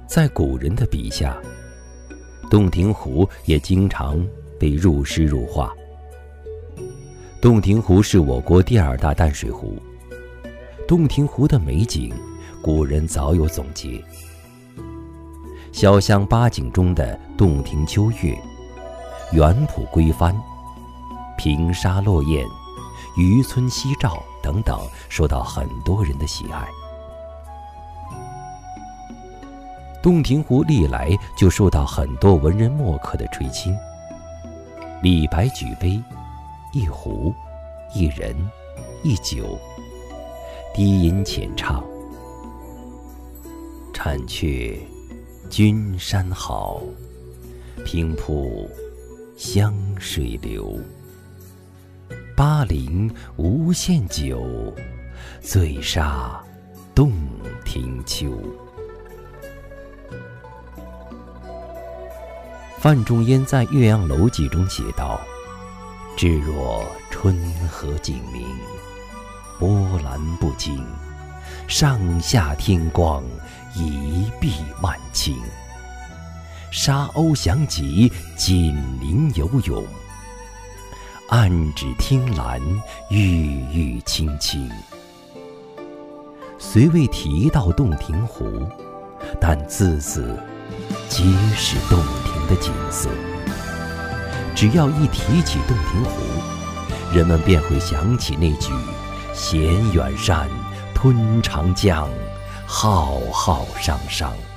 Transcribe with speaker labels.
Speaker 1: 在古人的笔下，洞庭湖也经常被入诗入画。洞庭湖是我国第2大淡水湖，洞庭湖的美景，古人早有总结。潇湘八景中的洞庭秋月、园圃归帆、平沙落雁、渔村夕照等等，受到很多人的喜爱。洞庭湖历来就受到很多文人墨客的垂青。李白举杯，一壶，一人，一酒，低吟浅唱，婵却君山好，平铺湘水流。巴陵无限酒，醉杀洞庭秋。范仲淹在《岳阳楼记》中写道：至若春和景明，波澜不惊，上下天光，一碧万顷。沙鸥翔集，锦鳞游泳，岸芷汀兰，郁郁青青。虽未提到洞庭湖，但字字皆是洞庭的景色。只要一提起洞庭湖，人们便会想起那句“衔远山，吞长江，浩浩汤汤”。